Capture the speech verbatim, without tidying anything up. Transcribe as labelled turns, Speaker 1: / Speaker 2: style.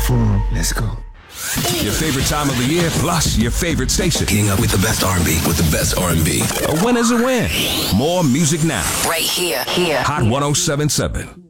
Speaker 1: for him. Let's go.
Speaker 2: Your favorite time of the year, plus your favorite station.
Speaker 3: Getting up with the best R and B, with the best R and B.
Speaker 2: A win is a win. More music now.
Speaker 4: Right here, here.
Speaker 2: Hot one oh seven point seven.